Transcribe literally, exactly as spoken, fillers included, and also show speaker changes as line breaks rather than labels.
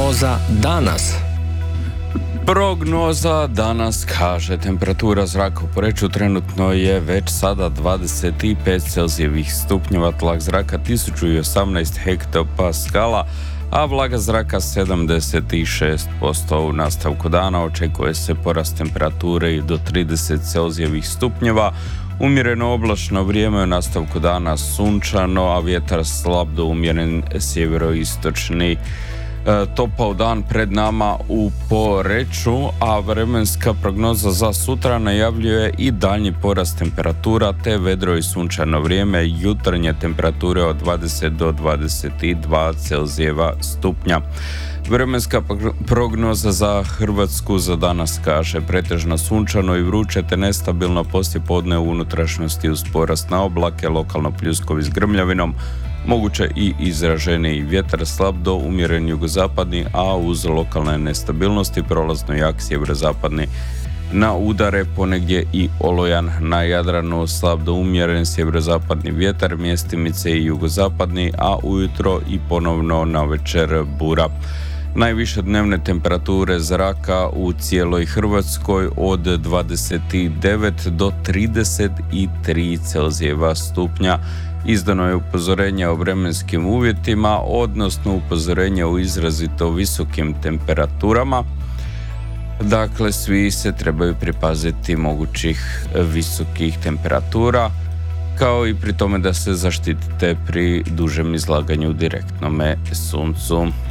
Prognoza danas.
Prognoza danas kaže temperatura zraka u Poreču trenutno je već sada dvadeset pet Celzijevih stupnjeva, tlak zraka tisuću osamnaest hektopaskala, a vlaga zraka sedamdeset šest posto. U nastavku dana očekuje se porast temperature i do trideset Celzijevih stupnjeva, umjereno oblačno vrijeme, u nastavku dana sunčano, a vjetar slab do umjeren sjeveroistočni. E, topao dan pred nama u Poreču, a vremenska prognoza za sutra najavljuje i daljnji porast temperatura te vedro i sunčano vrijeme, jutarnje temperature od dvadeset do dvadeset dva Celzijeva stupnja. Vremenska prognoza za Hrvatsku za danas kaže pretežno sunčano i vruće te nestabilno poslijepodne u unutrašnjosti uz porast na oblake, lokalno pljuskovi s grmljavinom, moguće i izraženiji vjetar slab do umjeren jugozapadni, a uz lokalne nestabilnosti prolazno jak sjeverozapadni. Na udare ponegdje i olojan, na Jadranu slab do umjeren sjeverozapadni vjetar, mjestimice i jugozapadni, a ujutro i ponovno na večer bura. Najviše dnevne temperature zraka u cijeloj Hrvatskoj od dvadeset devet do trideset tri Celzijeva stupnja. Izdano je upozorenje o vremenskim uvjetima, odnosno upozorenje o izrazito visokim temperaturama. Dakle, svi se trebaju pripaziti mogućih visokih temperatura, kao i pri tome da se zaštitite pri dužem izlaganju direktnome suncu.